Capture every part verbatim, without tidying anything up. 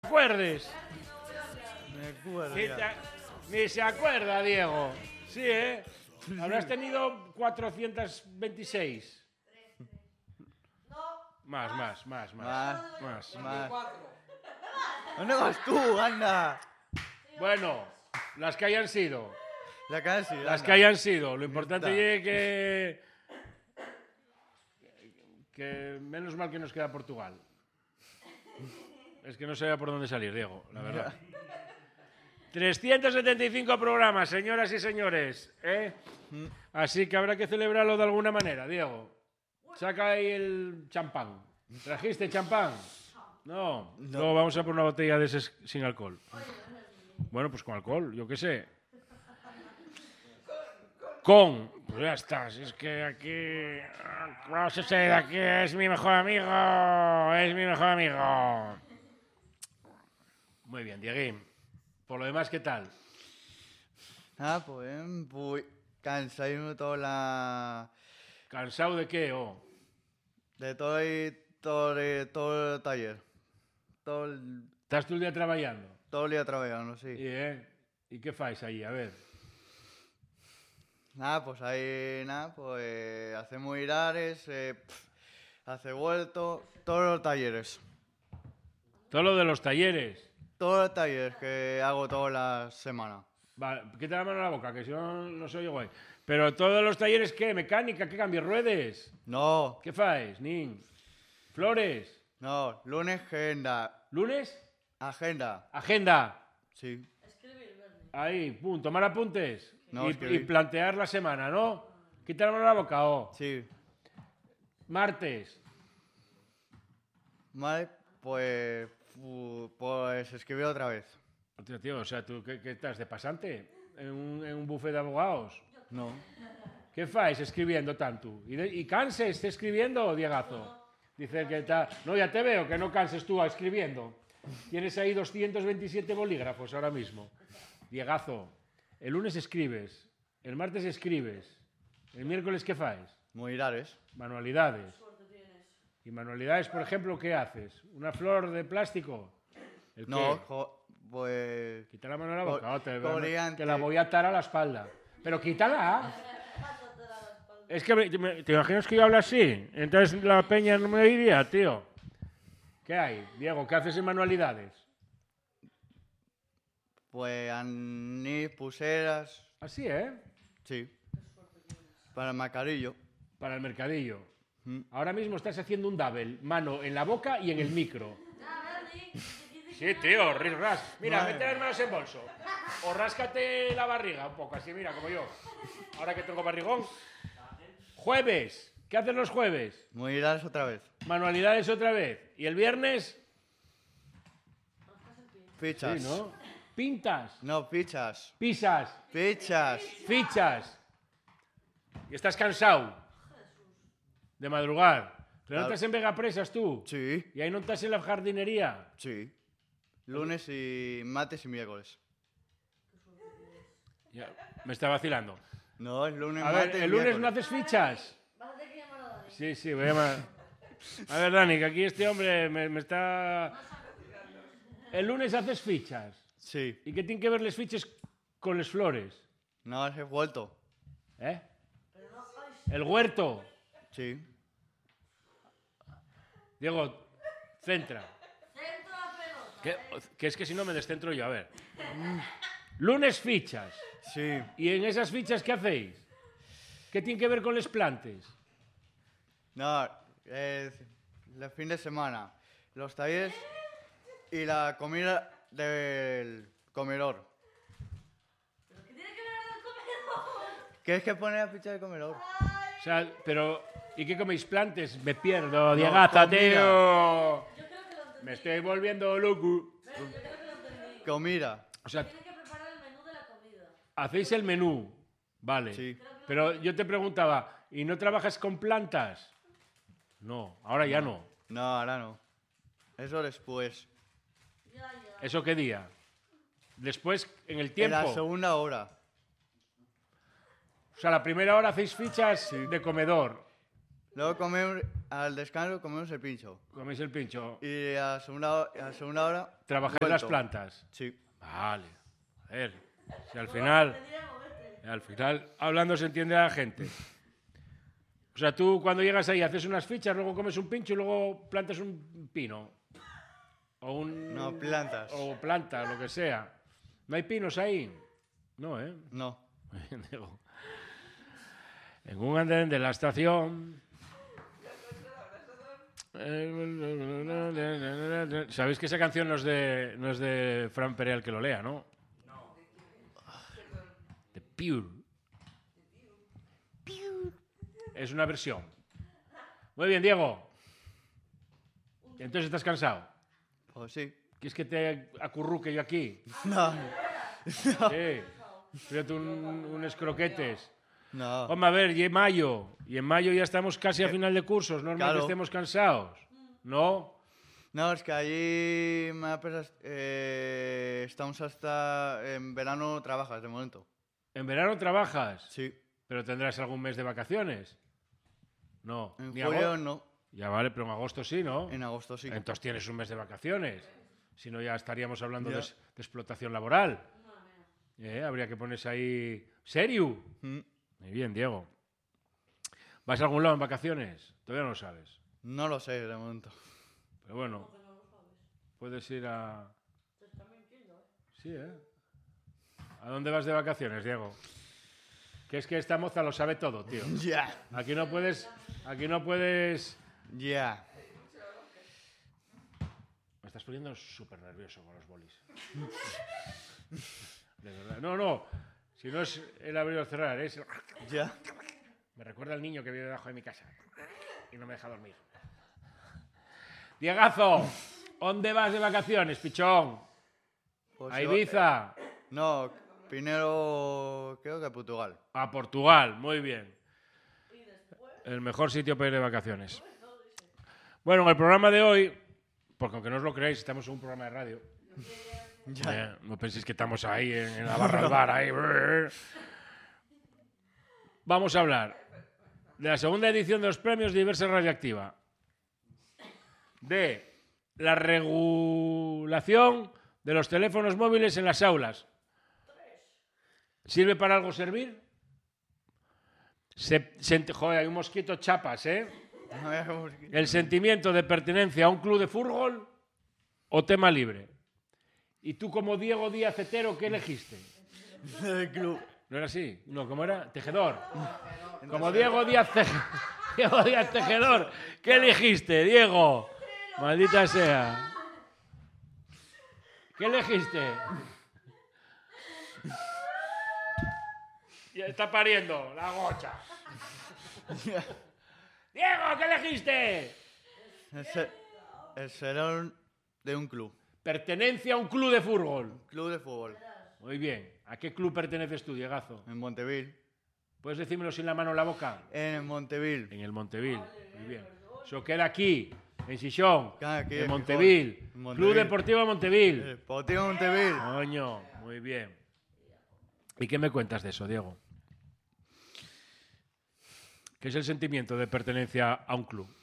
acuerdes. Me acuerdo. Ni, te- ni se acuerda, Diego. Sí, ¿eh? Habrás tenido cuatrocientos veintiséis. Más, más, más, más. Más, Más. más. ¿Dónde vas tú, anda? Bueno, las que hayan sido. La casi, Las anda. que hayan sido. Lo importante Está. es que... Que menos mal que nos queda Portugal. Es que no sabía por dónde salir, Diego, la verdad. trescientos setenta y cinco programas, señoras y señores. ¿eh? Así que habrá que celebrarlo de alguna manera, Diego. Saca ahí el champán. ¿Trajiste champán? No. No. Luego vamos a por una botella de ese sin alcohol. Bueno, pues con alcohol, yo qué sé. Con. Pues ya está. Si es que aquí. Vamos a ser de aquí. Es mi mejor amigo. Es mi mejor amigo. Muy bien, Dieguín. Por lo demás, ¿qué tal? Ah, pues, pues cansadísimo toda la... ¿Cansado de qué? Oh? De todo el, todo el, todo el taller. Todo el, ¿Estás todo el día trabajando? todo el día trabajando, sí. ¿Y, eh? ¿Y qué fais ahí? A ver. Nada, pues ahí, nada, pues hacemos irares, eh, pf, hace vuelto, todos los talleres. Todo lo de los talleres. Todos los talleres que hago toda la semana. Vale, quita la mano a la boca, que si no, no soy guay. Pero todos los talleres, ¿qué? ¿Mecánica? ¿Qué cambio? ¿Ruedes? No, ¿Qué fais, nin? ¿Flores? no, lunes agenda. ¿Lunes? Agenda, Agenda. sí. Ahí, pum, tomar apuntes. No, y, escribir. y plantear la semana, ¿no? Quita la mano a la boca, oh. Sí. Martes. Vale, pues, fu- pues escribí otra vez. Hostia, tío, o sea, ¿tú qué, qué estás, de pasante? ¿En un, en un buffet de abogados? No. ¿Qué fais escribiendo tanto? ¿Y, de, y canses esté escribiendo, Diegazo? Dice que está... No, ya te veo que no canses tú escribiendo. Tienes ahí doscientos veintisiete bolígrafos ahora mismo. Diegazo, el lunes escribes, el martes escribes, el miércoles ¿qué fais? Muy irares. Manualidades. ¿Y manualidades, por ejemplo, qué haces? ¿Una flor de plástico? ¿El No, qué? jo- pues... Quita la mano a la boca, Col- oh, te, coliante. te la voy a atar a la espalda. Pero quítala. Es que me- me- te imaginas que yo hablo así, entonces la peña no me oiría, tío. ¿Qué hay, Diego? ¿Qué haces en manualidades? Pues anís, pulseras, Así, ¿eh? sí. Para el macarillo. Para el mercadillo. Mm. Ahora mismo estás haciendo un double, mano en la boca y en el micro. Sí, tío, ris ras. Mira, Madre. mete las manos en bolso. O ráscate la barriga un poco, así, mira, como yo. Ahora que tengo barrigón. Jueves. ¿Qué haces los jueves? Muy irares otra vez. Manualidades otra vez. ¿Y el viernes? Fichas. Sí, ¿no? Pintas. No, fichas. Pisas. Fichas. Fichas. ¿Y estás cansado? De madrugar. ¿Pero no Claro. estás en Vegapresas tú? Sí, ¿Y ahí no estás en la jardinería? sí. Lunes y martes y miércoles. Ya, me está vacilando. No, es lunes, A martes ver, y ¿el lunes no miércoles. haces fichas? Sí, sí, voy a llamar. A ver, Dani, que aquí este hombre me, me está... El lunes haces fichas. Sí. ¿Y qué tienen que ver las fichas con las flores? No, es vuelto. ¿Eh? El huerto. Sí. Diego, centra. Que, que es que si no me descentro yo, a ver. Lunes fichas. Sí. ¿Y en esas fichas qué hacéis? ¿Qué tiene que ver con las plantas? No, es el fin de semana. Los talleres y la comida del comedor. ¿Qué es que pone la ficha del comedor? O sea, pero... ¿Y qué coméis plantas? Me pierdo, Diegaza, comida. tío. Me estoy volviendo loco. Comida. O sea, hacéis el menú. Vale. Sí. Pero yo te preguntaba, ¿y no trabajas con plantas? No, ahora ya no. No, ahora no. Eso después. ¿Eso qué día? Después, en el En tiempo. la segunda hora. O sea, la primera hora hacéis fichas Sí. de comedor. Luego comemos, al descanso comemos el pincho. Coméis el pincho. Y a la segunda, a la segunda hora... ¿Trabajáis vuelto. las plantas? Sí. Vale. A ver, si al final... Al final, hablando se entiende a la gente. O sea, tú cuando llegas ahí haces unas fichas, luego comes un pincho y luego plantas un pino. O un... No, plantas. O plantas, lo que sea. ¿No hay pinos ahí? No, ¿eh? No. Digo, en un andén de la estación... Sabéis que esa canción no es de, no es de Fran Perea que lo lea, ¿no? No. The Pure. Pure. Es una versión. Muy bien, Diego. Entonces estás cansado. Pues sí. ¿Quieres que te acurruque yo aquí? No. No. Sí. Fíjate un, unos croquetes. No. Hombre, a ver, y en mayo. Y en mayo ya estamos casi a final de cursos. Normal Claro. que estemos cansados. ¿No? No, es que allí me da pesas- eh, estamos hasta... En verano trabajas, de momento. ¿En verano trabajas? Sí. ¿Pero tendrás algún mes de vacaciones? No. En Ni julio ago- no. Ya vale, pero en agosto sí, ¿no? En agosto sí. Entonces tienes un mes de vacaciones. Si no, ya estaríamos hablando Ya. de, de explotación laboral. Eh, habría que ponerse ahí... ¿Serio? Mm. Muy bien, Diego. ¿Vas a algún lado en vacaciones? Todavía no lo sabes. No lo sé, de momento. Pero bueno, puedes ir a... Sí, ¿eh? ¿A dónde vas de vacaciones, Diego? Que es que esta moza lo sabe todo, tío. Ya. Aquí no puedes... Aquí no puedes... Ya. Me estás poniendo súper nervioso con los bolis. De verdad. No, no. Si no es el abrir o cerrar, es... Ya. Me recuerda al niño que vive debajo de mi casa y no me deja dormir. Diegazo, ¿dónde vas de vacaciones, pichón? Pues ¿A yo- Ibiza? No, primero creo que a Portugal. A Portugal, muy bien. El mejor sitio para ir de vacaciones. Bueno, en el programa de hoy, porque aunque no os lo creáis, estamos en un programa de radio. Ya. Eh, no penséis que estamos ahí en, en la barra del bar. Ahí. Vamos a hablar de la segunda edición de los premios de Diversa Radioactiva. De la regulación de los teléfonos móviles en las aulas. ¿Sirve para algo servir? Se, se, joder, hay un mosquito chapas, ¿eh? El sentimiento de pertenencia a un club de fútbol o tema libre. ¿Y tú como Diego Díaz Hetero qué elegiste? El club. ¿No era así? No, ¿cómo era? Tejedor. Como Diego Díaz, Teje... Diego Díaz Tejedor. ¿Qué elegiste, Diego? Maldita sea. ¿Qué elegiste? Ya está pariendo la gocha. Diego, ¿qué elegiste? El, ser, el serón de un club. Pertenencia a un club de fútbol. Club de fútbol. Muy bien. ¿A qué club perteneces tú, Diegazo? En Monteville. ¿Puedes decírmelo sin la mano en la boca? En Monteville. En el Monteville. Muy bien. Eso queda aquí, en Sixón, Claro, aquí en en Monteville. Gijón. Club Monteville. Deportivo Monteville. Deportivo Monteville. Coño, muy bien. ¿Y qué me cuentas de eso, Diego? ¿Qué es el sentimiento de pertenencia a un club?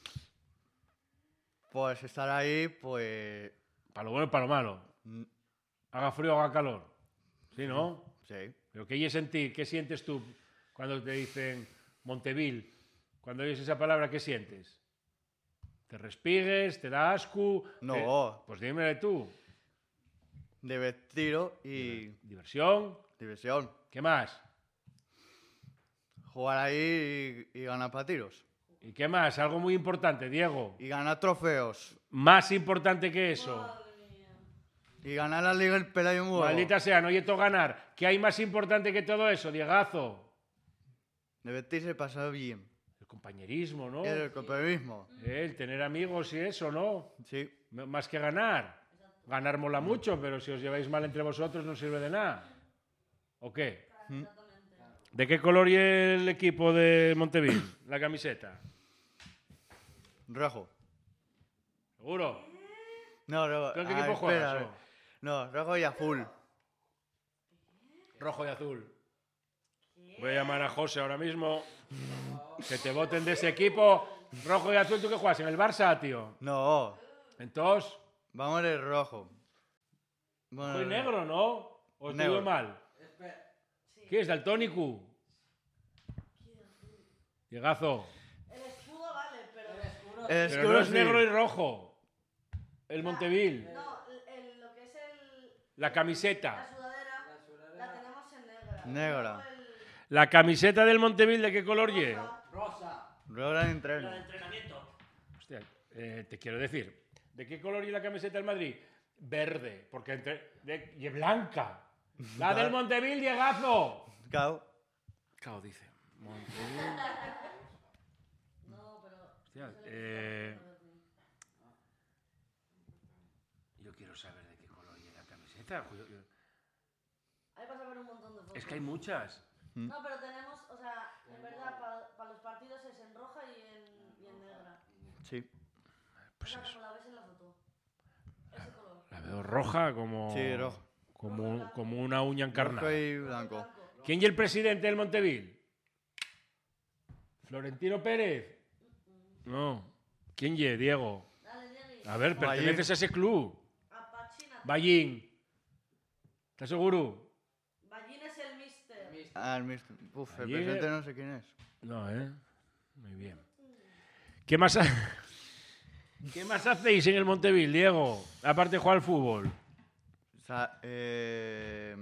Pues estar ahí, pues... Para lo bueno y para lo malo. mm, Haga frío o haga calor. ¿Sí, no? Sí. ¿Pero qué hay sentir? ¿Qué sientes tú cuando te dicen Monteville? Cuando oyes esa palabra, ¿qué sientes? ¿Te respigues? ¿Te da asco? No. ¿Te- Pues dímelo tú. Divertido y Diversión. diversión. ¿Qué más? Jugar ahí y, y ganar partidos. ¿Y qué más? Algo muy importante, Diego. Y ganar trofeos. Más importante que eso. Y ganar la Liga el Pelayo Mugo. Maldita sea, no yeto ganar. ¿Qué hay más importante que todo eso, Diegazo? Divertirse y pasar bien. El compañerismo, ¿no? El compañerismo. El tener amigos y eso, ¿no? Sí. M- Más que ganar. Ganar mola mucho, pero si os lleváis mal entre vosotros no sirve de nada. ¿O qué? Mm. ¿De qué color y el equipo de Monteville? La camiseta. Rojo. ¿Seguro? No, rojo. ¿Tú en qué Ah, equipo espera, juegas? o? No, rojo y azul. Rojo y azul. Voy a llamar a José ahora mismo. Que te voten de ese equipo. Rojo y azul, ¿tú qué juegas? ¿En el Barça, tío? No, Entonces, vamos de rojo. Bueno, rojo y negro, ¿no? ¿O estoy Negro. mal? ¿Qué es? ¿Daltónico? Llegazo. El escudo vale, pero... el Pero escudo no es sí. negro y rojo. El Monteville. No, el- el- lo que es el... La La camiseta. sudadera la tenemos en negra. Negra. Luego el- La camiseta del Monteville, ¿de qué color lle? rosa. Rosa en tren. Hostia, eh, te quiero decir, ¿de qué color lle la camiseta del Madrid? Verde, porque entre... De, y blanca. La del Monteville, llegazo. Cao. Cao dice. Monteville. No, pero... Hostia, eh, yo quiero saber de qué color lle la camiseta. Yo- yo- Ahí vas a ver un montón de fotos. Es que hay muchas. No, pero tenemos, o sea, en verdad, para los partidos es en roja y en, y en negra. Sí. Pues O sea, eso. como la ves en la foto. Ese color. La veo roja como... Sí, roja. Como, como una uña encarnada. Rojo y blanco. Blanco. ¿Quién y el presidente del Monteville? ¿Florentino Pérez? No. ¿Quién y, Diego? Dale, Diegui. A ver, Ballín. perteneces a ese club. Apachínate. Ballín. ¿Estás seguro? Ballín es el mister. Ah, el mister. Uf, el Allí- presidente no sé quién es. No, ¿eh? Muy bien. ¿Qué más, ha- ¿Qué más hacéis en el Monteville, Diego? Aparte de jugar al fútbol. Sa- eh,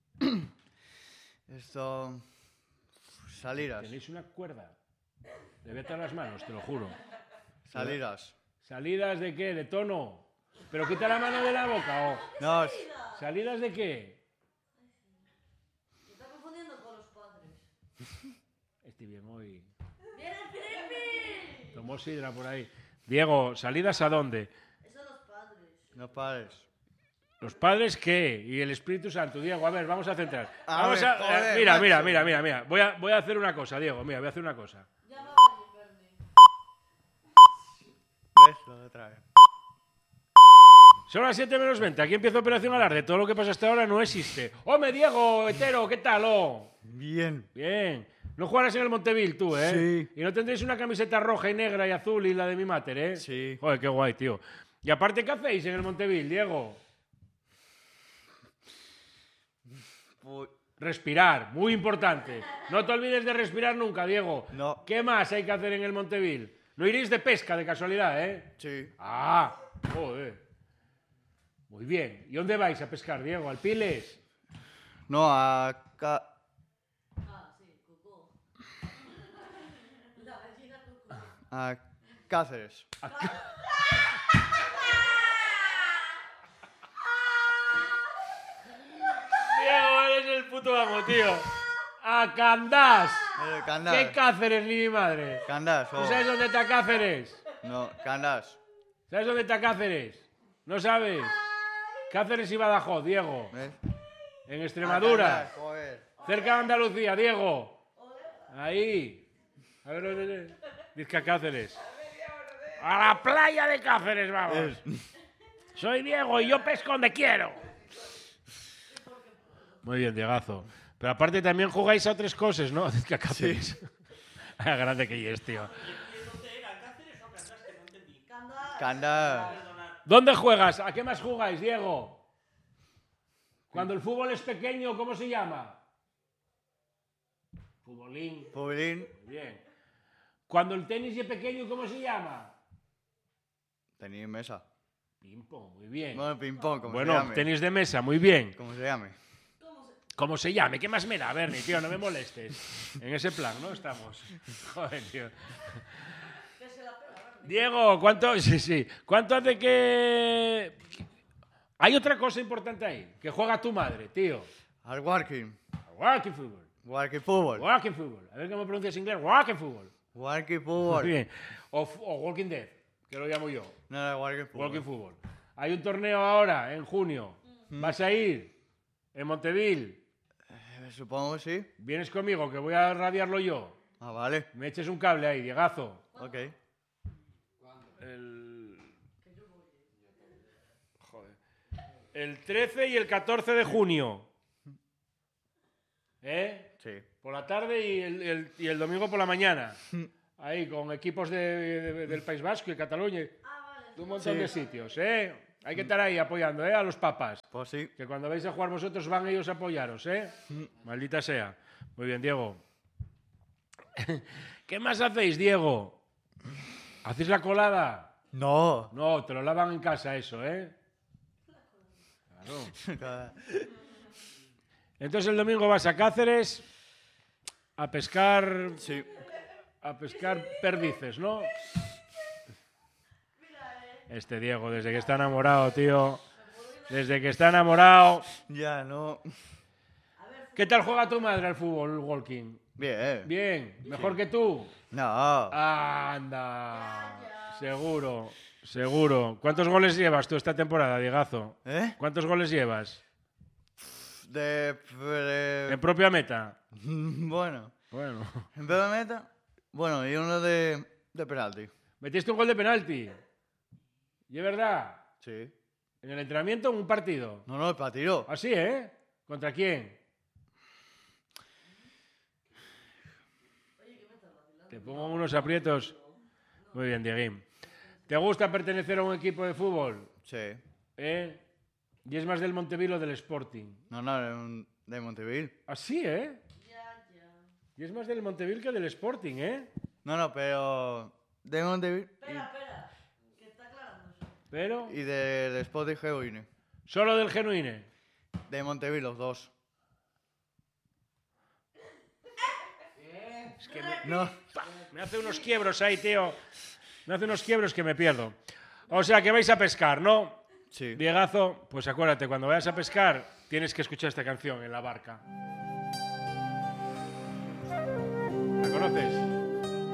esto... Salidas. Tenéis una cuerda. Le voy a atar las manos, te lo juro. Salidas. ¿Salidas de qué? ¿De tono? ¿Pero quita la mano de la boca o...? No, s- ¿Salidas de qué? Me está confundiendo con los padres. Estoy bien hoy. ¡Viene el Filipe! Tomó sidra por ahí. Diego, ¿salidas a dónde? Esos son los padres. no pares. ¿Los padres qué? Y el Espíritu Santo. Diego, a ver, vamos a centrar. A Vamos ver, a, joder, eh, mira, macho. mira, mira, mira, mira. Voy a, voy a hacer una cosa, Diego. Mira, voy a hacer una cosa. Llama a Ballín, Bernie. ¿Ves? Lo de otra vez. Son las siete menos veinte. Aquí empieza Operación Alarde. Todo lo que pasa hasta ahora no existe. ¡Hombre, Diego, hetero! ¿Qué tal, oh? Bien. Bien. No jugarás en el Monteville tú, ¿eh? Sí. Y no tendréis una camiseta roja y negra y azul y la de mi mater, ¿eh? Sí. Joder, qué guay, tío. Y aparte, ¿qué hacéis en el Monteville, Diego? Pu- Respirar, muy importante. No te olvides de respirar nunca, Diego. No. ¿Qué más hay que hacer en el Monteville? No iréis de pesca de casualidad, ¿eh? Sí. Ah, joder. Muy bien. ¿Y dónde vais a pescar, Diego? ¿Al Piles? No, acá... Ah, sí, cucú. La gallina cucú. A Cáceres. Diego, eres el puto amo, tío. A Candás. Eh, ¿Qué Candás. Cáceres, ni mi madre? Candás. ¿Tú oh. sabes dónde está Cáceres? No, Candás. ¿Sabes dónde está Cáceres? ¿No sabes? Cáceres y Badajoz, Diego. ¿Ves? En A Extremadura. Candás, joder. Cerca de Andalucía, Diego. Ahí. A ver, a ver, a ver. Dice Cáceres. A la playa de Cáceres, vamos. Es- Soy Diego y yo pesco donde quiero. Muy bien, Diegazo. Pero aparte también jugáis a otras cosas, ¿no? Dice Cáceres. Ah, grande que es, tío. Candás. Candás. ¿Dónde juegas? ¿A qué más jugáis, Diego? Cuando el fútbol es pequeño, ¿cómo se llama? Futbolín. Pubilín. Muy bien. Cuando el tenis es pequeño, ¿cómo se llama? Tenía mesa. Ping-pong, muy bien. Bueno, ping-pong, como se Bueno, llame. tenis de mesa, muy bien. Como se llame. ¿Cómo se llame? ¿Qué más me da, Bernie, tío? No me molestes. En ese plan, ¿no? Estamos. Joder, tío. Que se la pela, Bernie. Diego, ¿cuánto? Sí, sí. ¿Cuánto hace que...? Hay otra cosa importante ahí. Que juega tu madre, tío. Al walking. Walking fútbol. Walking fútbol. Walking fútbol. A ver cómo pronuncias inglés. Walking fútbol. Walking Muy fútbol. bien. O, f- o Walking Dead, que lo llamo yo. No, no, walking fútbol. Walking fútbol. Hay un torneo ahora, en junio. ¿Vas a ir? En Monteville. Eh, Supongo que sí. Vienes conmigo, que voy a radiarlo yo. Ah, vale. Me eches un cable ahí, Diegazo. Ok. El... Joder. El trece y el catorce de junio. ¿Eh? Sí. Por la tarde y el, el- y el domingo por la mañana. Ahí, con equipos de- de- del País Vasco y Cataluña. Ah, vale. De un montón Sí. de sitios, ¿eh? Hay que estar ahí apoyando, ¿eh? A los papas. Pues sí. Que cuando vais a jugar vosotros van ellos a apoyaros, ¿eh? Maldita sea. Muy bien, Diego. ¿Qué más hacéis, Diego? ¿Hacéis la colada? No. No, te lo lavan en casa eso, ¿eh? Claro. Entonces el domingo vas a Cáceres a pescar, Sí. a pescar perdices, ¿no? Este Diego, desde que está enamorado, tío. Desde que está enamorado. Ya, no. ¿Qué tal juega tu madre al fútbol, Walking? Bien. Bien, mejor que tú. No. Anda, seguro, seguro. ¿Cuántos goles llevas tú esta temporada, Diegazo? ¿Eh? ¿Cuántos goles llevas? De... de- En propia meta. Bueno. Bueno. En vez de meta. Bueno, y uno de, de penalti. Metiste un gol de penalti. ¿Y es verdad? Sí. ¿En el entrenamiento o en un partido? No, no, para tiro. Así, ¿eh? ¿Contra quién? Te pongo unos aprietos. Muy bien, Dieguín. ¿Te gusta pertenecer a un equipo de fútbol? Sí. ¿Eh? ¿Y es más del Monteville o del Sporting? No, no, de, un- de Monteville. Así, ¿eh? Ya, ya. Y es más del Monteville que del Sporting, ¿eh? No, no, pero... De Monteville Espera, espera. Que está aclarando eso. Pero y, y de, de Sport y Genuine. solo del Genuine. De Monteville, los dos. Es que me, No. me hace unos quiebros ahí, tío. Me hace unos quiebros que me pierdo. O sea, que vais a pescar, ¿no? Sí. Diegazo, pues acuérdate, cuando vayas a pescar, tienes que escuchar esta canción en la barca. ¿La conoces?